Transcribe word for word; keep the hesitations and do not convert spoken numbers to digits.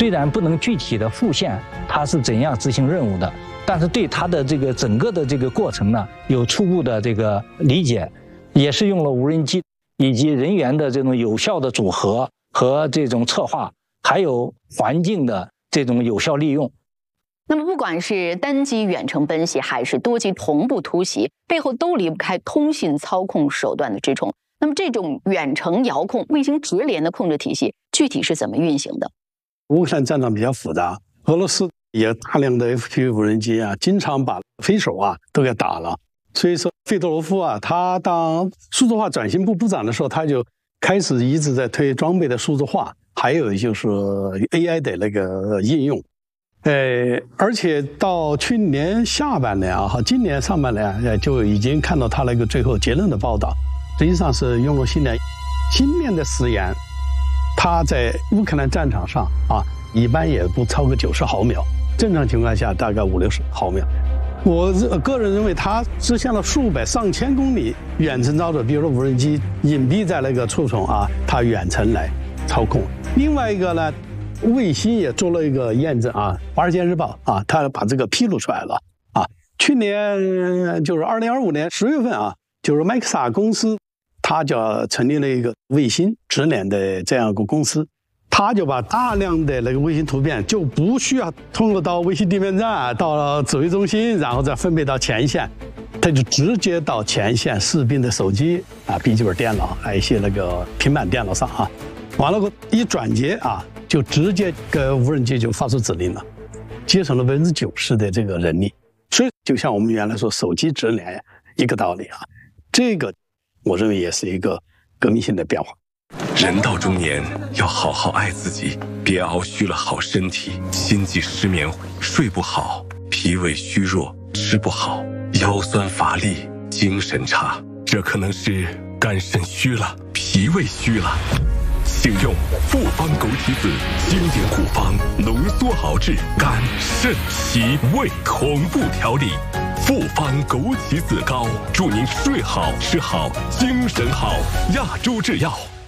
虽然不能具体的复现它是怎样执行任务的，但是对它的这个整个的这个过程呢，有初步的这个理解，也是用了无人机以及人员的这种有效的组合和这种策划，还有环境的这种有效利用。 那么不管是单机远程奔袭还是多机同步突袭，背后都离不开通信操控手段的支撑。那么这种远程遥控卫星直连的控制体系具体是怎么运行的？ 乌克兰战场比较复杂，俄罗斯也大量的 F P V 无人机啊，经常把飞手啊都给打了。所以说费多罗夫啊，他当数字化转型部部长的时候，他就开始一直在推装备的数字化，还有就是 A I 的那个应用。呃，而且到去年下半年啊，和今年上半年就已经看到他那个最后结论的报道，实际上是用了新年新年的时延，它在乌克兰战场上啊，一般也不超过九十毫秒，正常情况下大概五六十毫秒。我个人认为，它实现了数百上千公里远程操作，比如说无人机隐蔽在那个处所啊，它远程来操控。另外一个呢，卫星也做了一个验证啊，《华尔街日报》啊，它把这个披露出来了啊。去年就是二零二五年十月份啊，就是麦克萨公司，它就成立了一个卫星直连的这样一个公司。他就把大量的那个卫星图片就不需要通过到卫星地面站，到指挥中心，然后再分配到前线，他就直接到前线士兵的手机啊、笔记本电脑、啊一些那个平板电脑上啊，完了后一转接啊，就直接跟无人机就发出指令了，节省了百分之九十的这个人力。所以就像我们原来说手机直连一个道理啊，这个我认为也是一个革命性的变化。 人到中年要好好爱自己，别熬虚了好身体，心悸失眠，睡不好，脾胃虚弱，吃不好，腰酸乏力，精神差，这可能是肝肾虚了，脾胃虚了。请用复方枸杞子经典古方浓缩熬制肝肾脾胃同步调理，复方枸杞子膏，祝您睡好吃好精神好。亚洲制药。